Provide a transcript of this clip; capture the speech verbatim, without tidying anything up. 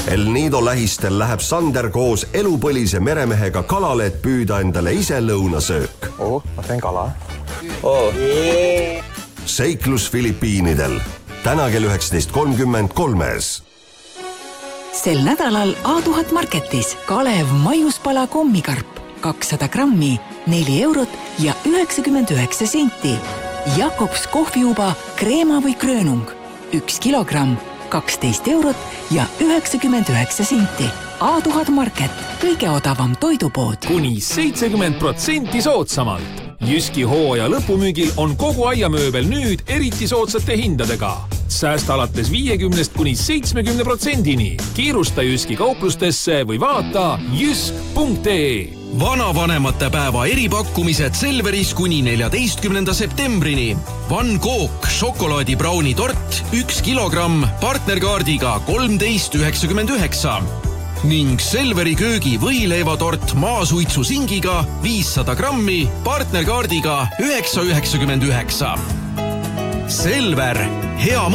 El Nido lähistel läheb Sander koos elupõlise meremehega kalale, et püüda endale ise lõunasöök. Oh, ma teen kala. Oh. Seiklus Filipiinidel. Täna kell üheksateist kolmkümmend kolmes. Sel nädalal A tuhat Marketis Kalev maiuspala kommikarp kakssada grammi, neli eurot ja üheksakümmend üheksa senti. Jakobs kohviuba kreema või kröönung, üks kilogramm, kaksteist eurot ja üheksakümmend üheksa senti. A tuhat Market, kõige odavam toidupood. Kuni seitsekümmend protsenti soodsamalt. Jyski hooaja lõpumüügil on kogu aiamööbel nüüd eriti soodsate hindadega. Säästa alates viiekümnest kuni seitsmekümne protsendini. Kiirusta Jyski kauplustesse või vaata jysk punkt ee. Vanavanemate päeva eripakkumised Selveris kuni neljateistkümnenda septembrini. Van Gogh šokolaadibrauni tort üks kilogramm partnerkaardiga kolmteist üheksakümmend üheksa ning Selveri köögi võileivatort maasuitsu singiga viissada grammi partnerkaardiga üheksa üheksakümmend üheksa. Selver, hea